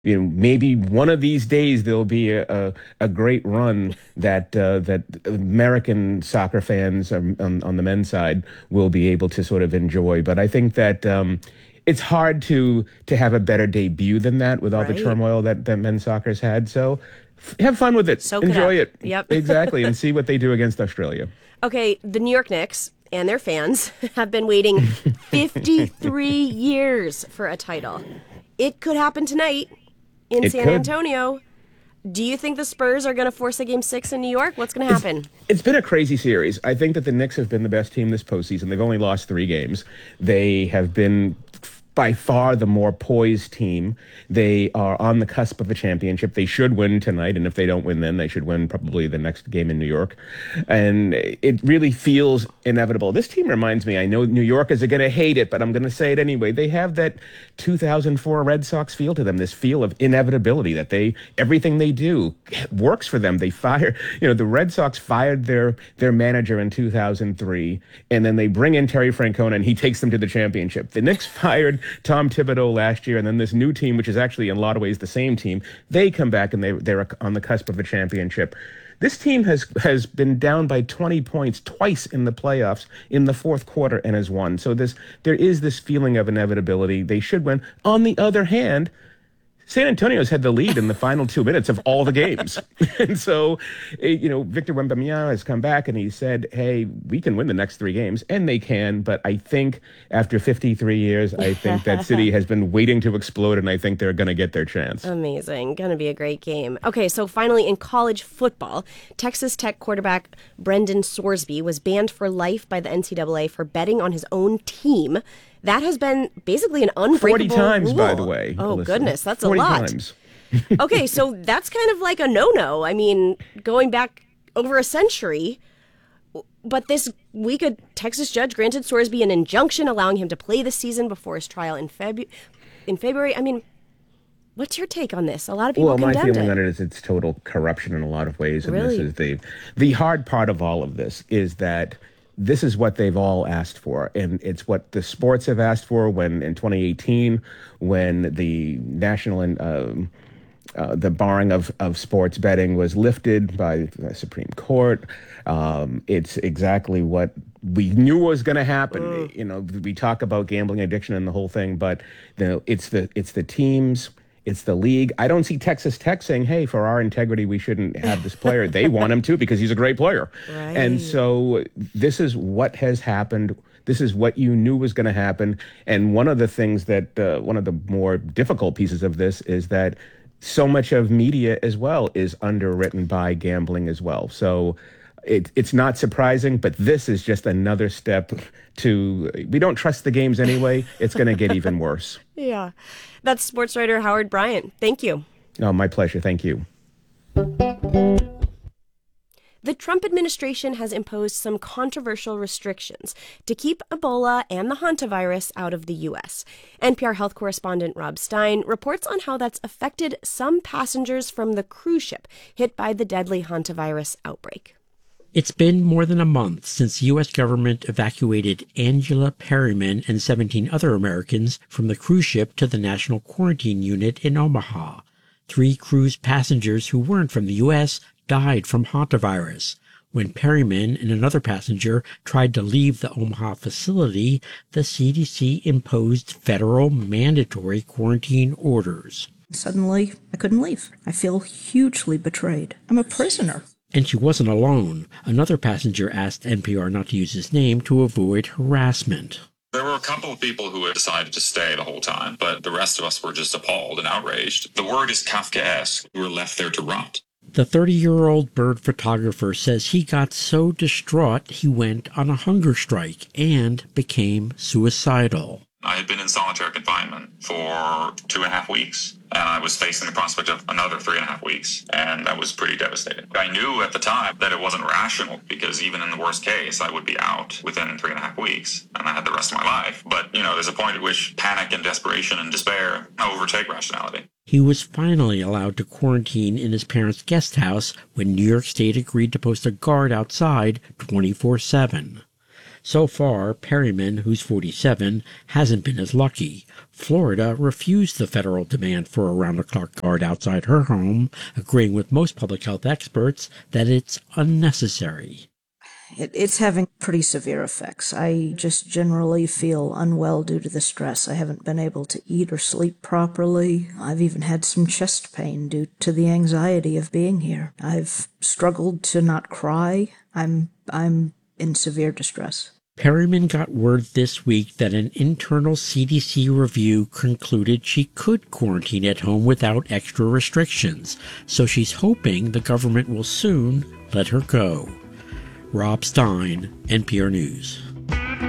Maybe one of these days there'll be a great run that American soccer fans on the men's side will be able to sort of enjoy. But I think that it's hard to have a better debut than that with all the Right. turmoil that men's soccer's had. So have fun with it, Soak it enjoy up. it, Yep. exactly, and see what they do against Australia. Okay, the New York Knicks and their fans have been waiting 53 years for a title. It could happen tonight in It San could. Antonio. Do you think the Spurs are going to force a game six in New York? What's going to happen? It's been a crazy series. I think that the Knicks have been the best team this postseason. They've only lost 3 games. They have been by far the more poised team. They are on the cusp of a championship. They should win tonight, and if they don't win then, they should win probably the next game in New York. And it really feels inevitable. This team reminds me, I know New Yorkers are going to hate it, but I'm going to say it anyway. They have that 2004 Red Sox feel to them, this feel of inevitability, that everything they do works for them. They fire, the Red Sox fired their manager in 2003, and then they bring in Terry Francona, and he takes them to the championship. The Knicks fired Tom Thibodeau last year, and then this new team, which is actually in a lot of ways the same team, they come back and they're on the cusp of a championship. This team has been down by 20 points twice in the playoffs in the fourth quarter and has won. So there is this feeling of inevitability. They should win. On the other hand, San Antonio's had the lead in the final 2 minutes of all the games. And so, Victor Wembanyama has come back and he said, hey, we can win the next 3 games. And they can. But I think after 53 years, I think that city has been waiting to explode, and I think they're going to get their chance. Amazing. Going to be a great game. Okay, so finally in college football, Texas Tech quarterback Brendan Sorsby was banned for life by the NCAA for betting on his own team. That has been basically an unbreakable 40 times, rule. by the way. Oh, Alyssa. goodness, that's a 40 lot. times. Okay, so that's kind of like a no-no. I mean, going back over a century. But this week, a Texas judge granted Sorsby an injunction allowing him to play the season before his trial in February. I mean, what's your take on this? A lot of people Well, my condemned feeling it. on it is it's total corruption in a lot of ways. And Really? this is the hard part of all of this is that this is what they've all asked for. And it's what the sports have asked for when in 2018, when the national and the barring of sports betting was lifted by the Supreme Court. It's exactly what we knew was going to happen. We talk about gambling addiction and the whole thing, but it's the teams. It's the league. I don't see Texas Tech saying, hey, for our integrity, we shouldn't have this player. They want him to because he's a great player. Right. And so this is what has happened. This is what you knew was going to happen. And one of the things that, one of the more difficult pieces of this is that so much of media as well is underwritten by gambling as well. So it's not surprising, but this is just another step we don't trust the games anyway. It's going to get even worse. Yeah. That's sports writer Howard Bryant. Thank you. Oh, my pleasure. Thank you. The Trump administration has imposed some controversial restrictions to keep Ebola and the hantavirus out of the U.S. NPR health correspondent Rob Stein reports on how that's affected some passengers from the cruise ship hit by the deadly hantavirus outbreak. It's been more than a month since the U.S. government evacuated Angela Perryman and 17 other Americans from the cruise ship to the National Quarantine Unit in Omaha. 3 cruise passengers who weren't from the U.S. died from hantavirus. When Perryman and another passenger tried to leave the Omaha facility, the CDC imposed federal mandatory quarantine orders. Suddenly, I couldn't leave. I feel hugely betrayed. I'm a prisoner. And she wasn't alone. Another passenger asked NPR not to use his name to avoid harassment. There were a couple of people who had decided to stay the whole time, but the rest of us were just appalled and outraged. The word is Kafkaesque. We were left there to rot. The 30-year-old bird photographer says he got so distraught he went on a hunger strike and became suicidal. I had been in solitary confinement for 2.5 weeks, and I was facing the prospect of another 3.5 weeks, and that was pretty devastating. I knew at the time that it wasn't rational, because even in the worst case, I would be out within 3.5 weeks, and I had the rest of my life. But, there's a point at which panic and desperation and despair overtake rationality. He was finally allowed to quarantine in his parents' guest house when New York State agreed to post a guard outside 24/7. So far, Perryman, who's 47, hasn't been as lucky. Florida refused the federal demand for a round-the-clock guard outside her home, agreeing with most public health experts that it's unnecessary. It's having pretty severe effects. I just generally feel unwell due to the stress. I haven't been able to eat or sleep properly. I've even had some chest pain due to the anxiety of being here. I've struggled to not cry. I'm in severe distress. Perryman got word this week that an internal CDC review concluded she could quarantine at home without extra restrictions, so she's hoping the government will soon let her go. Rob Stein, NPR News.